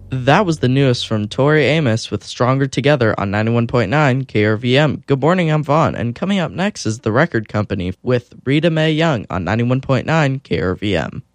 That was the newest from Tori Amos with Stronger Together on 91.9 KRVM. Good morning, I'm Vaughn, and coming up next is The Record Company with Rita Mae Young on 91.9 KRVM.